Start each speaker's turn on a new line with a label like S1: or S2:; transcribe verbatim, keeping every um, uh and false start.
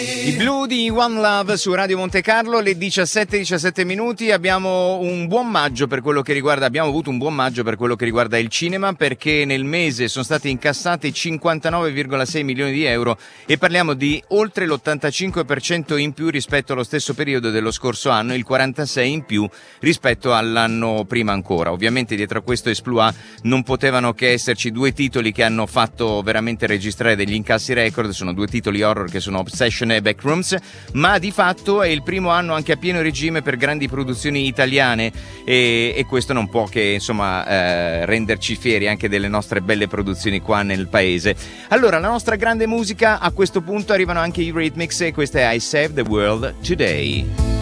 S1: I Blue di One Love su Radio Monte Carlo, le diciassette e diciassette minuti. Abbiamo un buon maggio per quello che riguarda, abbiamo avuto un buon maggio per quello che riguarda il cinema, perché nel mese sono stati incassati cinquantanove virgola sei milioni di euro e parliamo di oltre l'ottantacinque per cento in più rispetto allo stesso periodo dello scorso anno, il quarantasei in più rispetto all'anno prima ancora. Ovviamente dietro a questo exploit non potevano che esserci due titoli che hanno fatto veramente registrare degli incassi record, sono due titoli horror che sono Obsession e Backrooms, ma di fatto è il primo anno anche a pieno regime per grandi produzioni italiane e, e questo non può che insomma eh, renderci fieri anche delle nostre belle produzioni qua nel paese. Allora, la nostra grande musica, a questo punto arrivano anche i Rhythmics e questa è I Saved the World Today.